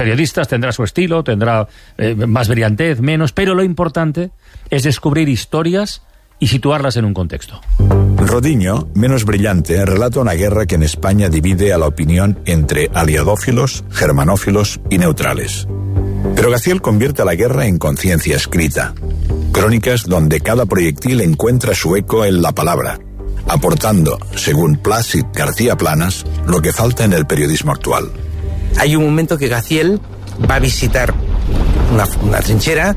periodistas, tendrá su estilo, tendrá más brillantez, menos, pero lo importante es descubrir historias y situarlas en un contexto. Rodiño, menos brillante, relata una guerra que en España divide a la opinión entre aliadófilos, germanófilos y neutrales. Pero Gaziel convierte a la guerra en conciencia escrita. Crónicas donde cada proyectil encuentra su eco en la palabra, aportando, según Plácid García Planas, lo que falta en el periodismo actual. Hay un momento que Gaziel va a visitar una trinchera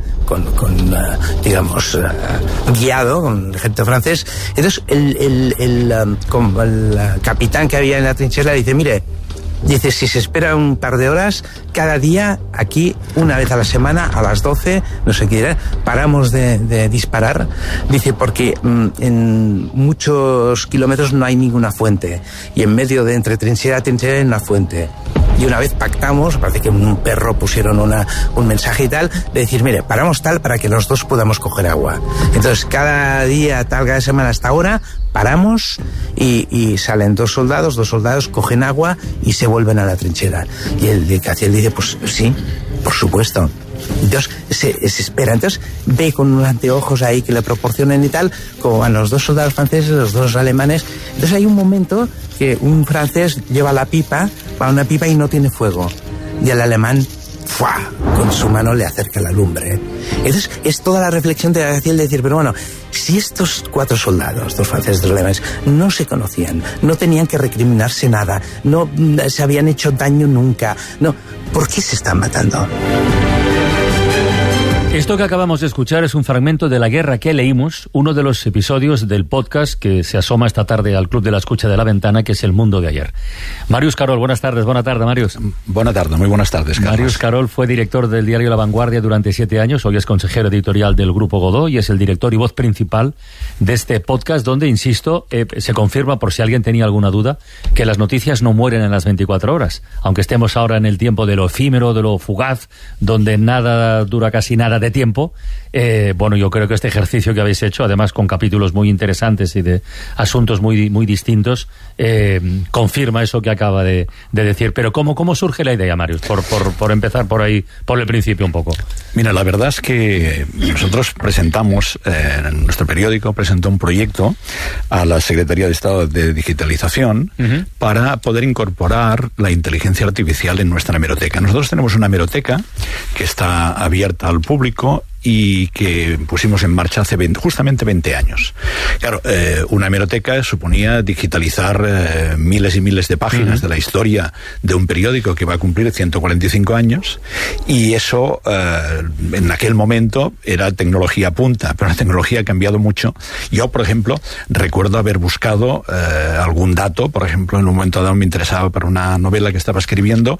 guiado con el ejército francés. Entonces el capitán que había en la trinchera dice, mire, dice, si se espera un par de horas, cada día aquí, una vez a la semana, a las 12, no sé qué dirá, paramos de disparar. Dice, porque en muchos kilómetros no hay ninguna fuente. Y en medio de entre trinchera a trinchera hay una fuente. Y una vez pactamos, parece que un perro pusieron un mensaje y tal, de decir, mire, paramos tal para que los dos podamos coger agua. Entonces, cada día, cada semana hasta ahora, paramos y salen dos soldados, cogen agua y se vuelven a la trinchera. Y el de Gaziel dice, pues sí, por supuesto. Entonces se espera, entonces ve con unos anteojos ahí que le proporcionan y tal, como van los dos soldados franceses, los dos alemanes. Entonces hay un momento que un francés lleva la pipa, va a una pipa y no tiene fuego, y el alemán ¡fua!, con su mano le acerca la lumbre. Entonces es toda la reflexión de Gaziel de decir, pero bueno, si estos 4 soldados, 2 franceses, 2 alemanes, no se conocían, no tenían que recriminarse nada, no se habían hecho daño nunca, no, ¿por qué se están matando? Esto que acabamos de escuchar es un fragmento de La guerra que leímos, uno de los episodios del podcast que se asoma esta tarde al Club de la Escucha de la Ventana, que es El Mundo de Ayer. Marius Carol, buenas tardes. Buena tarde, Marius. Buena tarde, muy buenas tardes, Carlos. Marius Carol fue director del diario La Vanguardia durante 7 años, hoy es consejero editorial del Grupo Godó y es el director y voz principal de este podcast donde, insisto, se confirma, por si alguien tenía alguna duda, que las noticias no mueren en las 24 horas. Aunque estemos ahora en el tiempo de lo efímero, de lo fugaz, donde nada dura casi nada de tiempo, bueno, yo creo que este ejercicio que habéis hecho, además con capítulos muy interesantes y de asuntos muy, muy distintos, confirma eso que acaba de decir. Pero ¿cómo surge la idea, Marius? Por empezar por ahí, por el principio un poco. Mira, la verdad es que nosotros presentamos, nuestro periódico presentó un proyecto a la Secretaría de Estado de Digitalización para poder incorporar la inteligencia artificial en nuestra hemeroteca. Nosotros tenemos una hemeroteca que está abierta al público y que pusimos en marcha hace justamente 20 años. Claro, una hemeroteca suponía digitalizar miles y miles de páginas de la historia de un periódico que va a cumplir 145 años, y eso en aquel momento era tecnología punta, pero la tecnología ha cambiado mucho. Yo, por ejemplo, recuerdo haber buscado algún dato, por ejemplo, en un momento dado me interesaba para una novela que estaba escribiendo,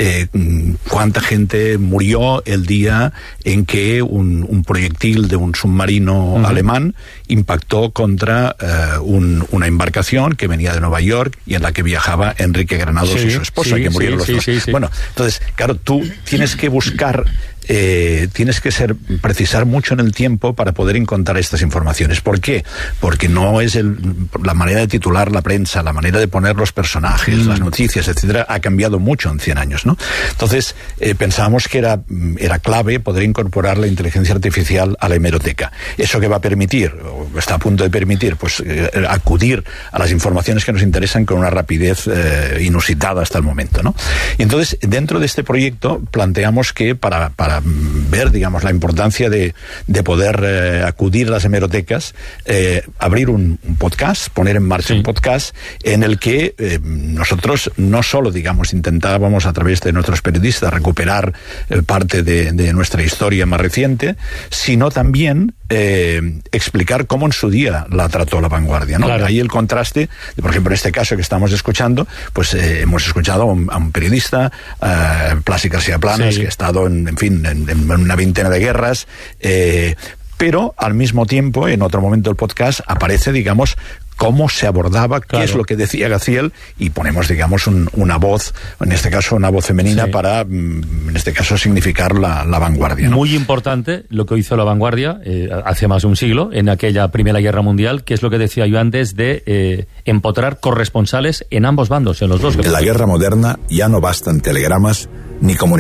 cuánta gente murió el día en que un proyectil de un submarino alemán impactó contra una embarcación que venía de Nueva York y en la que viajaba Enrique Granados y su esposa, que murieron los dos. Bueno, entonces, claro, tú tienes que buscar, tienes que precisar mucho en el tiempo para poder encontrar estas informaciones. ¿Por qué? Porque no es la manera de titular la prensa, la manera de poner los personajes, las noticias, etcétera, ha cambiado mucho en 100 años, ¿no? Entonces, pensábamos que era clave poder incorporar la inteligencia artificial a la hemeroteca. ¿Eso que va a permitir, o está a punto de permitir? Pues acudir a las informaciones que nos interesan con una rapidez inusitada hasta el momento, ¿no? Y entonces, dentro de este proyecto, planteamos que para ver, digamos, la importancia de poder acudir a las hemerotecas, abrir un podcast, poner en marcha un podcast en el que nosotros no solo, digamos, intentábamos a través de nuestros periodistas recuperar parte de nuestra historia más reciente, sino también explicar cómo en su día la trató La Vanguardia, ¿no? Claro. Ahí el contraste, por ejemplo, en este caso que estamos escuchando, pues hemos escuchado a un periodista, Plácid García Planas, que ha estado en una veintena de guerras, pero al mismo tiempo, en otro momento del podcast, aparece, digamos, cómo se abordaba, qué es lo que decía Gaziel, y ponemos, digamos, una voz, en este caso una voz femenina, para, en este caso, significar la vanguardia, ¿no? Muy importante lo que hizo La Vanguardia hace más de un siglo, en aquella Primera Guerra Mundial, que es lo que decía yo antes de empotrar corresponsales en ambos bandos, en los dos. En la guerra moderna ya no bastan telegramas ni comunicaciones.